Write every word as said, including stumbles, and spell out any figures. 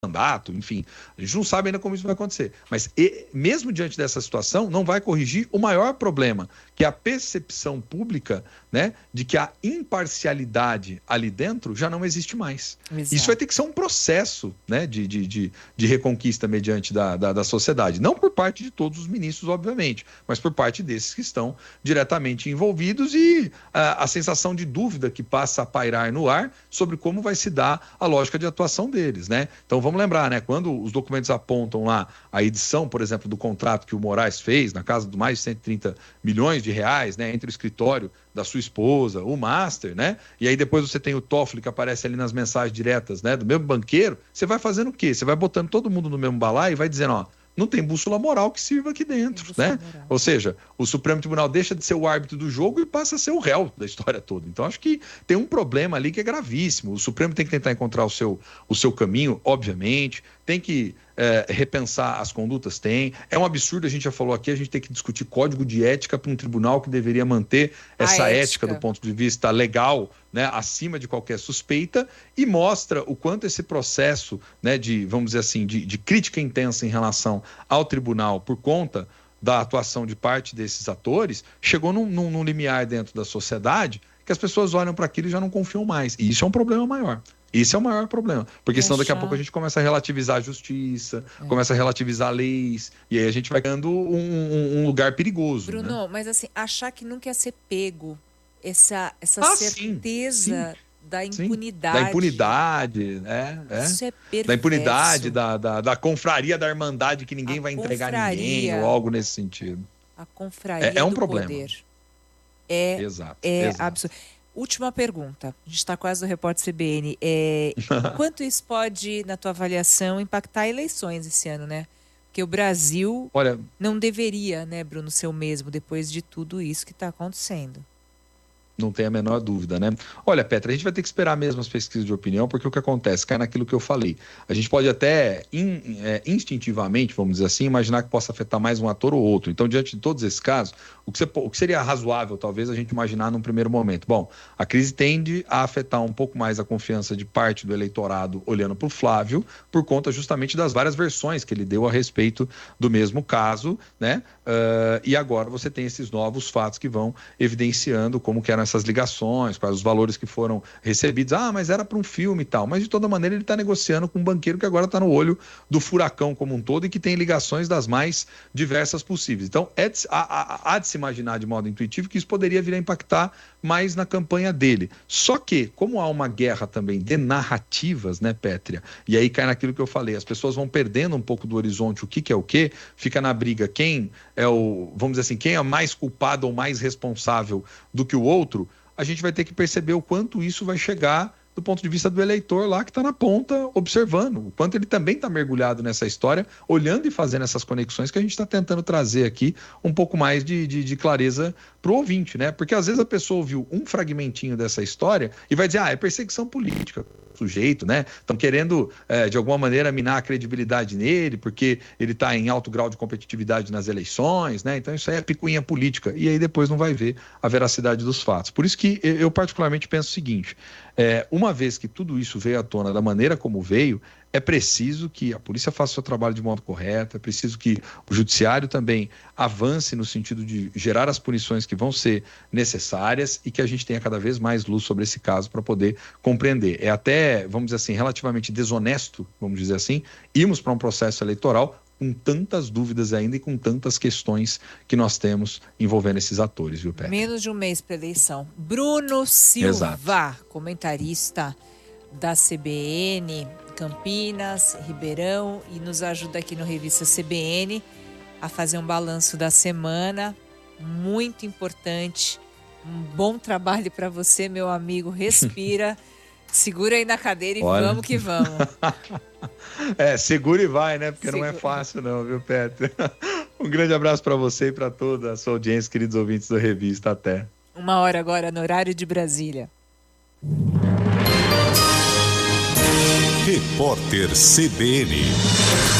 mandato, enfim, a gente não sabe ainda como isso vai acontecer, mas e, mesmo diante dessa situação, não vai corrigir o maior problema, que é a percepção pública, né, de que a imparcialidade ali dentro já não existe mais. Exato. Isso vai ter que ser um processo, né, de, de, de, de reconquista mediante da, da, da sociedade, não por parte de todos os ministros, obviamente, mas por parte desses que estão diretamente envolvidos e a, a sensação de dúvida que passa a pairar no ar sobre como vai se dar a lógica de atuação deles, né? Então vamos lembrar, né? Quando os documentos apontam lá a edição, por exemplo, do contrato que o Moraes fez, na casa de mais de cento e trinta milhões de reais, né? Entre o escritório da sua esposa, o master, né? E aí depois você tem o Toffoli que aparece ali nas mensagens diretas, né? Do mesmo banqueiro. Você vai fazendo o quê? Você vai botando todo mundo no mesmo balaio e vai dizendo, ó, não tem bússola moral que sirva aqui dentro, né? Moral. Ou seja, o Supremo Tribunal deixa de ser o árbitro do jogo e passa a ser o réu da história toda. Então, acho que tem um problema ali que é gravíssimo. O Supremo tem que tentar encontrar o seu, o seu caminho, obviamente, tem que é, repensar as condutas, tem. É um absurdo, a gente já falou aqui, a gente tem que discutir código de ética para um tribunal que deveria manter essa ética. ética do ponto de vista legal, né, acima de qualquer suspeita, e mostra o quanto esse processo, né, de, vamos dizer assim, de, de crítica intensa em relação ao tribunal por conta da atuação de parte desses atores, chegou num, num, num limiar dentro da sociedade que as pessoas olham para aquilo e já não confiam mais. E isso é um problema maior. Esse é o maior problema, porque e senão achar... daqui a pouco a gente começa a relativizar a justiça, é. começa a relativizar leis, e aí a gente vai ganhando um, um, um lugar perigoso. Bruno, né? mas assim, achar que nunca ia ser pego, essa, essa ah, certeza sim, sim. da impunidade. Sim, da impunidade, é, é. Isso é perverso. Da impunidade, da, da, da confraria da irmandade que ninguém a vai confraria, entregar ninguém, ou algo nesse sentido. A confraria é, é um do problema. poder. É, exato, é exato. absurdo. Última pergunta, a gente está quase no Repórter C B N. É, quanto isso pode, na tua avaliação, impactar eleições esse ano, né? Porque o Brasil Olha, não deveria, né, Bruno, ser o mesmo depois de tudo isso que está acontecendo. Não tem a menor dúvida, né? Olha, Petra, a gente vai ter que esperar mesmo as pesquisas de opinião, porque o que acontece? Cai naquilo que eu falei. A gente pode até in, é, instintivamente, vamos dizer assim, imaginar que possa afetar mais um ator ou outro. Então, diante de todos esses casos, o que, você, o que seria razoável, talvez, a gente imaginar num primeiro momento? Bom, a crise tende a afetar um pouco mais a confiança de parte do eleitorado olhando para o Flávio, por conta justamente das várias versões que ele deu a respeito do mesmo caso, né? Uh, e agora você tem esses novos fatos que vão evidenciando como que eram essas ligações, quais os valores que foram recebidos. Ah, mas era para um filme e tal. Mas, de toda maneira, ele está negociando com um banqueiro que agora está no olho do furacão como um todo e que tem ligações das mais diversas possíveis. Então, é de, há, há de se imaginar de modo intuitivo que isso poderia vir a impactar mais na campanha dele. Só que, como há uma guerra também de narrativas, né, Pétria? E aí cai naquilo que eu falei, as pessoas vão perdendo um pouco do horizonte o que, que é o quê, fica na briga quem é o, vamos dizer assim, quem é mais culpado ou mais responsável do que o outro, a gente vai ter que perceber o quanto isso vai chegar do ponto de vista do eleitor lá que está na ponta observando, o quanto ele também está mergulhado nessa história, olhando e fazendo essas conexões que a gente está tentando trazer aqui um pouco mais de, de, de clareza para o ouvinte, né? Porque às vezes a pessoa ouviu um fragmentinho dessa história e vai dizer, ah, é perseguição política, sujeito, né? Estão querendo, é, de alguma maneira, minar a credibilidade nele, porque ele está em alto grau de competitividade nas eleições, né? Então isso aí é picuinha política. E aí depois não vai ver a veracidade dos fatos. Por isso que eu particularmente penso o seguinte, é, uma vez que tudo isso veio à tona da maneira como veio, é preciso que a polícia faça o seu trabalho de modo correto, é preciso que o judiciário também avance no sentido de gerar as punições que vão ser necessárias e que a gente tenha cada vez mais luz sobre esse caso para poder compreender. É até, vamos dizer assim, relativamente desonesto, vamos dizer assim, irmos para um processo eleitoral com tantas dúvidas ainda e com tantas questões que nós temos envolvendo esses atores, viu, Pedro? Menos de um mês para eleição. Bruno Silva, Exato. Comentarista da C B N, Campinas, Ribeirão, e nos ajuda aqui no Revista C B N a fazer um balanço da semana, muito importante. Um bom trabalho para você, meu amigo. Respira, segura aí na cadeira e Olha. vamos que vamos. É, segura e vai, né? Porque segura. Não é fácil não, viu, Petro? Um grande abraço para você e para toda a sua audiência, queridos ouvintes da Revista. Até. Uma hora agora no horário de Brasília. Repórter C B N.